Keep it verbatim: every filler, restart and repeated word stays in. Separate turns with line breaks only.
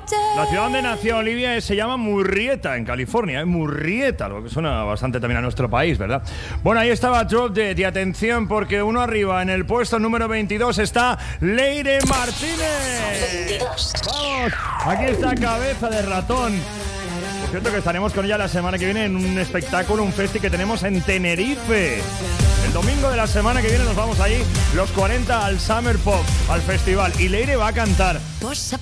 La ciudad donde nació Olivia se llama Murrieta, en California, ¿eh? Murrieta, lo que suena bastante también a nuestro país, ¿verdad? Bueno, ahí estaba Drop Dead, y atención porque uno arriba, en el puesto número veintidós está Leire Martínez.
veintidós.
Vamos, aquí está Cabeza de Ratón. Por cierto que estaremos con ella la semana que viene en un espectáculo, un festi que tenemos en Tenerife. El domingo de la semana que viene nos vamos allí, los cuarenta al Summer Pop, al festival, y Leire va a cantar.